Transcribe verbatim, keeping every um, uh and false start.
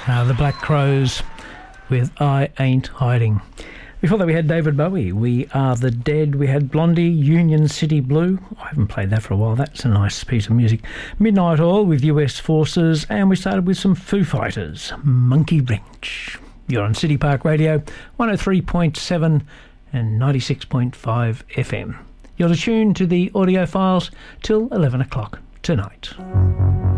Uh, the Black Crows with I Ain't Hiding. Before that we had David Bowie, We Are the Dead. We had Blondie, Union City Blue. I haven't played that for a while. That's a nice piece of music. Midnight Oil with U S Forces. And we started with some Foo Fighters, Monkey Wrench. You're on City Park Radio, one oh three point seven and ninety-six point five F M. You're tuned to the audio files till eleven o'clock tonight.